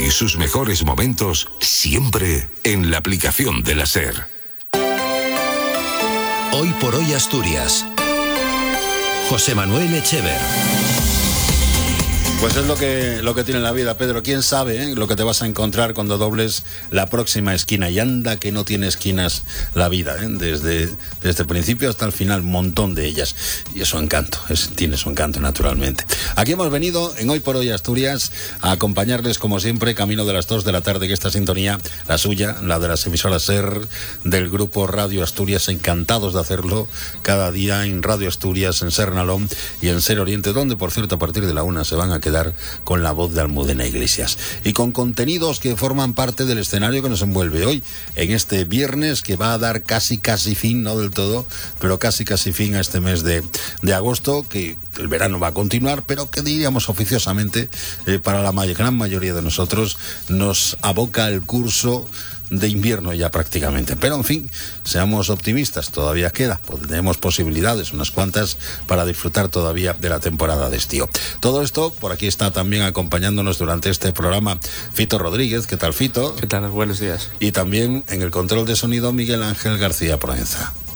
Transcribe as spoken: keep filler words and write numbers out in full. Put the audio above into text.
y sus mejores momentos siempre en la aplicación de la SER. Hoy por hoy Asturias. José Manuel Echever. Pues es lo que, lo que tiene la vida, Pedro. ¿Quién sabe eh, lo que te vas a encontrar cuando dobles la próxima esquina? Y anda que no tiene esquinas la vida, ¿eh? Desde, desde el principio hasta el final, un montón de ellas. Y eso encanto, es, tiene su encanto naturalmente. Aquí hemos venido en Hoy por Hoy Asturias a acompañarles como siempre, camino de las dos de la tarde, que esta sintonía, la suya, la de las emisoras SER, del grupo Radio Asturias, encantados de hacerlo cada día en Radio Asturias, en SER Nalón y en SER Oriente, donde por cierto a partir de la una se van a quedar con la voz de Almudena Iglesias y con contenidos que forman parte del escenario que nos envuelve hoy en este viernes, que va a dar casi casi fin, no del todo, pero casi casi fin a este mes de, de agosto, que el verano va a continuar, pero que diríamos oficiosamente eh, para la may- gran mayoría de nosotros nos aboca el curso de invierno ya prácticamente. Pero en fin, seamos optimistas, todavía queda, pues tenemos posibilidades, unas cuantas, para disfrutar todavía de la temporada de estío. Todo esto, por aquí está también acompañándonos durante este programa Fito Rodríguez. ¿Qué tal, Fito? ¿Qué tal? Buenos días. Y también en el control de sonido Miguel Ángel García Proenza.